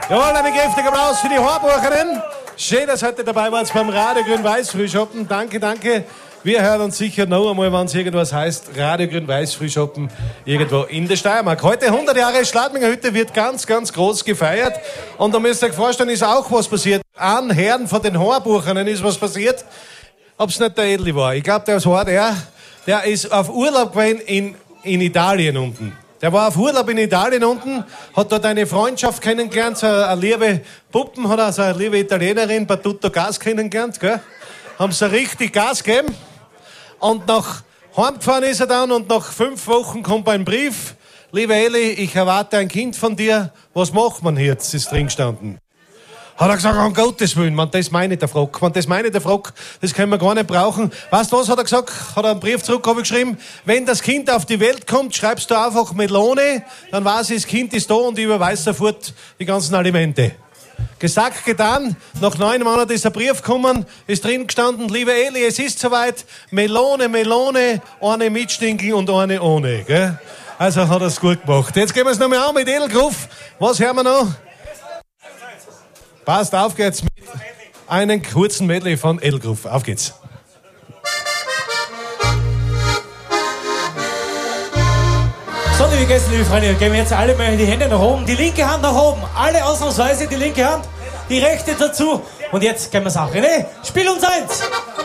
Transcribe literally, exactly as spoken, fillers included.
Jawohl, einen kräftigen Applaus für die Haarbucherin. Schön, dass heute dabei wart beim Radio Grün-Weiß Frühschoppen. Danke, danke. Wir hören uns sicher noch einmal, wenn es irgendwas heißt, Radio Grün-Weiß Frühschoppen irgendwo in der Steiermark. Heute hundert Jahre Schladminger Hütte wird ganz, ganz groß gefeiert. Und da müsst ihr euch vorstellen, ist auch was passiert. An Herrn von den Haarbuchern ist was passiert. Ob es nicht der Edli war. Ich glaube, der war der. Der ist auf Urlaub gewesen in, in Italien unten. Der war auf Urlaub in Italien unten, hat dort eine Freundschaft kennengelernt, so eine liebe Puppen, hat also eine liebe Italienerin, Battuto Gas kennengelernt, gell? Haben sie richtig Gas gegeben. Und nach heimgefahren ist er dann und nach fünf Wochen kommt ein Brief. Liebe Eli, ich erwarte ein Kind von dir. Was macht man jetzt? Ist drin gestanden. Hat er gesagt, um Gottes Willen, man, das meine der Frock, man, das meine der Frock, das können wir gar nicht brauchen. Weißt du was, hat er gesagt, hat er einen Brief zurückgeschrieben, wenn das Kind auf die Welt kommt, schreibst du einfach Melone, dann weiß ich, das Kind ist da und ich überweise sofort die ganzen Alimente. Gesagt, getan, nach neun Monaten ist ein Brief gekommen, ist drin gestanden, liebe Eli, es ist soweit, Melone, Melone, eine mit Stinkel und eine ohne, gell? Also hat er es gut gemacht. Jetzt gehen wir es nochmal an mit Edelgruf. Was hören wir noch? Passt, auf geht's mit einem kurzen Medley von Edelgruf. Auf geht's. So, liebe Gäste, liebe Freunde, geben wir jetzt alle mal die Hände nach oben, die linke Hand nach oben, alle ausnahmsweise die linke Hand, die rechte dazu. Und jetzt gehen wir es auch. René, spiel uns eins!